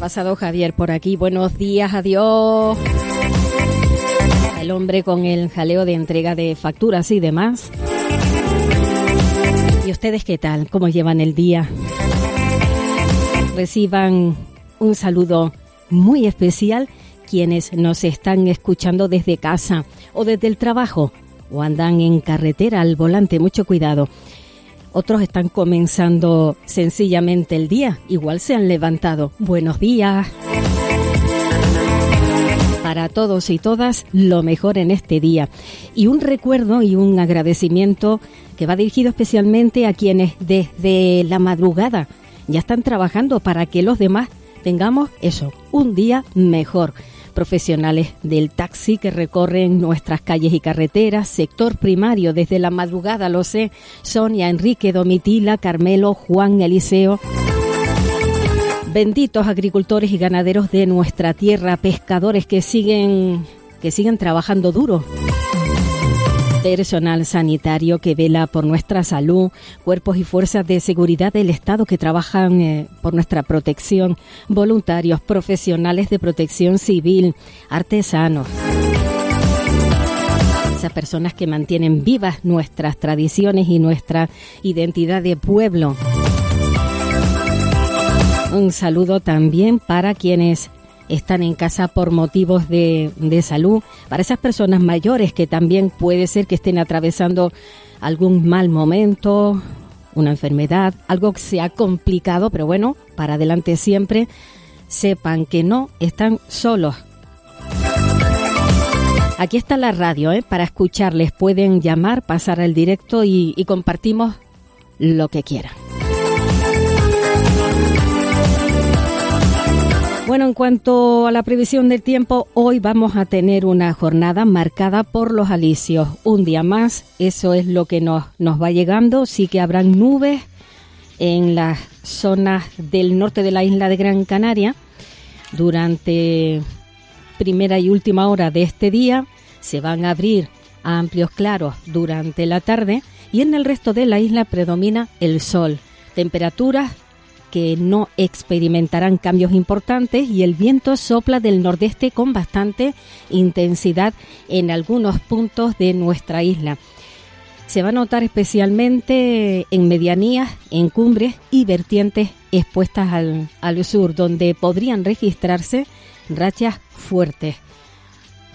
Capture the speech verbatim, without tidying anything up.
pasado Javier por aquí. Buenos días, adiós. El hombre con el jaleo de entrega de facturas y demás. ¿Y ustedes qué tal? ¿Cómo llevan el día? Reciban un saludo muy especial quienes nos están escuchando desde casa o desde el trabajo o andan en carretera al volante. Mucho cuidado. Otros están comenzando sencillamente el día. Igual se han levantado. Buenos días. Para todos y todas, lo mejor en este día. Y un recuerdo y un agradecimiento que va dirigido especialmente a quienes desde la madrugada ya están trabajando para que los demás tengamos eso, un día mejor. Profesionales del taxi que recorren nuestras calles y carreteras, sector primario desde la madrugada, lo sé, Sonia, Enrique, Domitila, Carmelo, Juan, Eliseo. Benditos agricultores y ganaderos de nuestra tierra, pescadores que siguen, que siguen trabajando duro. Personal sanitario que vela por nuestra salud, cuerpos y fuerzas de seguridad del Estado que trabajan eh, por nuestra protección, voluntarios, profesionales de protección civil, artesanos. Esas personas que mantienen vivas nuestras tradiciones y nuestra identidad de pueblo. Un saludo también para quienes están en casa por motivos de, de salud, para esas personas mayores que también puede ser que estén atravesando algún mal momento, una enfermedad, algo que se ha complicado, pero bueno, para adelante siempre, sepan que no están solos. Aquí está la radio, ¿eh? Para escucharles, pueden llamar, pasar al directo y, y compartimos lo que quieran. Bueno, en cuanto a la previsión del tiempo, hoy vamos a tener una jornada marcada por los alisios. Un día más, eso es lo que nos, nos va llegando. Sí que habrán nubes en las zonas del norte de la isla de Gran Canaria. Durante primera y última hora de este día se van a abrir amplios claros durante la tarde y en el resto de la isla predomina el sol. Temperaturas que no experimentarán cambios importantes y el viento sopla del nordeste con bastante intensidad en algunos puntos de nuestra isla. Se va a notar especialmente en medianías, en cumbres y vertientes expuestas al, al sur, donde podrían registrarse rachas fuertes.